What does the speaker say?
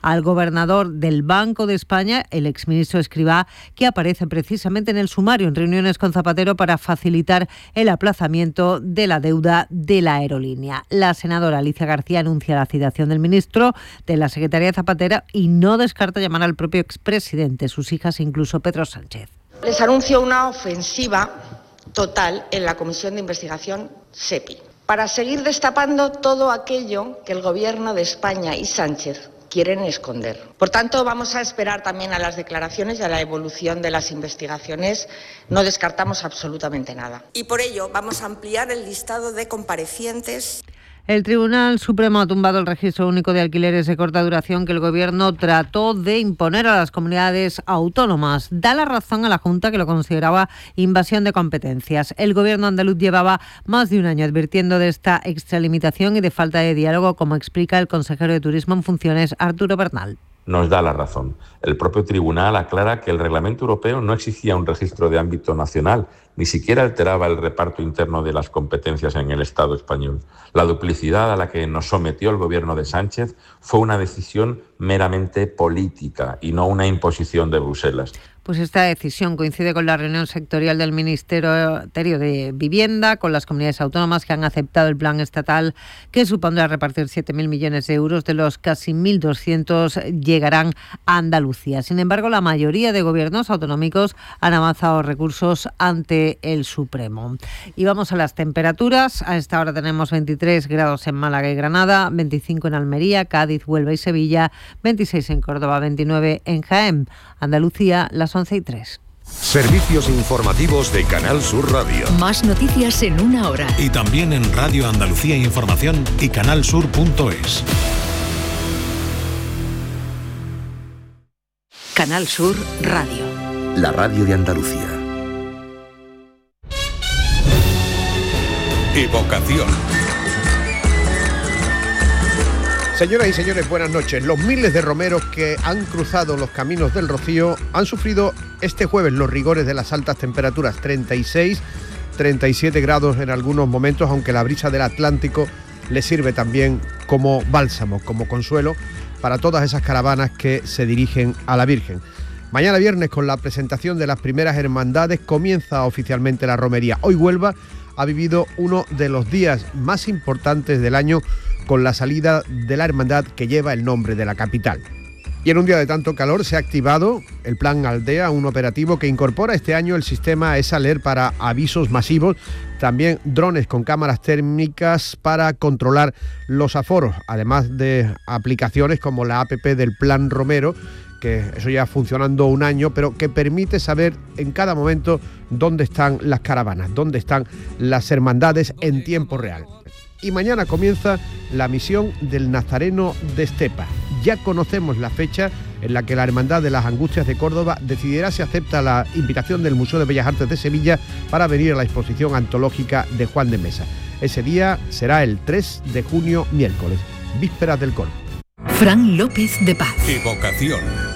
al gobernador del Banco de España, el exministro Escrivá, que aparece precisamente en el sumario en reuniones con Zapatero para facilitar el aplazamiento de la deuda de la aerolínea. La senadora Alicia García anuncia la citación del ministro de la Secretaría de Zapatero y no descarta llamar al propio expresidente, sus hijas, incluso Pedro Sánchez. Les anuncio una ofensiva total en la Comisión de Investigación SEPI para seguir destapando todo aquello que el Gobierno de España y Sánchez quieren esconder. Por tanto, vamos a esperar también a las declaraciones y a la evolución de las investigaciones. No descartamos absolutamente nada. Y por ello vamos a ampliar el listado de comparecientes. El Tribunal Supremo ha tumbado el registro único de alquileres de corta duración que el Gobierno trató de imponer a las comunidades autónomas. Da la razón a la Junta, que lo consideraba invasión de competencias. El Gobierno andaluz llevaba más de un año advirtiendo de esta extralimitación y de falta de diálogo, como explica el consejero de Turismo en funciones, Arturo Bernal. Nos da la razón. El propio tribunal aclara que el reglamento europeo no exigía un registro de ámbito nacional, ni siquiera alteraba el reparto interno de las competencias en el Estado español. La duplicidad a la que nos sometió el gobierno de Sánchez fue una decisión meramente política y no una imposición de Bruselas. Pues esta decisión coincide con la reunión sectorial del Ministerio de Vivienda con las comunidades autónomas que han aceptado el plan estatal que supondrá repartir 7.000 millones de euros, de los casi 1.200 llegarán a Andalucía. Sin embargo, la mayoría de gobiernos autonómicos han avanzado recursos ante el Supremo. Y vamos a las temperaturas. A esta hora tenemos 23 grados en Málaga y Granada, 25 en Almería, Cádiz, Huelva y Sevilla, 26 en Córdoba, 29 en Jaén. Andalucía, las 11:03. Servicios informativos de Canal Sur Radio. Más noticias en una hora. Y también en Radio Andalucía Información y canalsur.es. Canal Sur Radio. La radio de Andalucía. Evocación. Señoras y señores, buenas noches. Los miles de romeros que han cruzado los caminos del Rocío han sufrido este jueves los rigores de las altas temperaturas, 36, 37 grados en algunos momentos, aunque la brisa del Atlántico les sirve también como bálsamo, como consuelo para todas esas caravanas que se dirigen a la Virgen. Mañana viernes, con la presentación de las primeras hermandades, comienza oficialmente la romería. Hoy Huelva ha vivido uno de los días más importantes del año con la salida de la hermandad que lleva el nombre de la capital. Y en un día de tanto calor se ha activado el Plan Aldea, un operativo que incorpora este año el sistema ESALER para avisos masivos, también drones con cámaras térmicas para controlar los aforos, además de aplicaciones como la APP del Plan Romero, que eso ya funcionando un año, pero que permite saber en cada momento dónde están las caravanas, dónde están las hermandades en tiempo real. Y mañana comienza la misión del Nazareno de Estepa. Ya conocemos la fecha en la que la Hermandad de las Angustias de Córdoba decidirá si acepta la invitación del Museo de Bellas Artes de Sevilla para venir a la exposición antológica de Juan de Mesa. Ese día será el 3 de junio, miércoles, vísperas del Corpus. Fran López de Paz. Evocación.